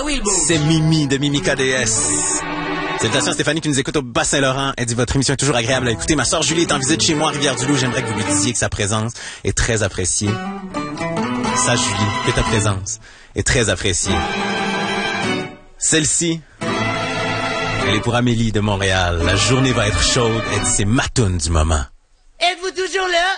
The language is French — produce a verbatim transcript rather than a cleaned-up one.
C'est Mimi de Mimi K D S. Salutations à Stéphanie qui nous écoute au Bas-Saint-Laurent. Elle dit votre émission est toujours agréable à écouter. Ma sœur Julie est en visite chez moi à Rivière-du-Loup. J'aimerais que vous lui disiez que sa présence est très appréciée. Ça, Julie, que ta présence est très appréciée. Celle-ci, elle est pour Amélie de Montréal. La journée va être chaude. Elle dit c'est ma toune du moment. Êtes-vous toujours là?